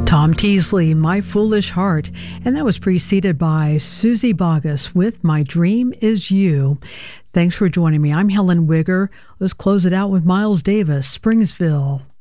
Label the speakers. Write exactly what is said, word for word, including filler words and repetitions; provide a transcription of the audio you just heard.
Speaker 1: Tom Teasley, My Foolish Heart, and that was preceded by Susie Boggess with My Dream Is You. Thanks for joining me. I'm Helen Wigger. Let's close it out with Miles Davis, Springsville.